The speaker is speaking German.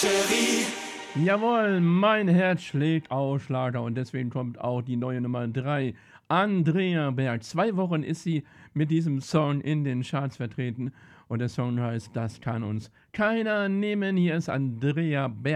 Jawohl, mein Herz schlägt auf Schlager und deswegen kommt auch die neue Nummer 3. Andrea Berg. 2 Wochen ist sie mit diesem Song in den Charts vertreten und der Song heißt „Das kann uns keiner nehmen“. Hier ist Andrea Berg.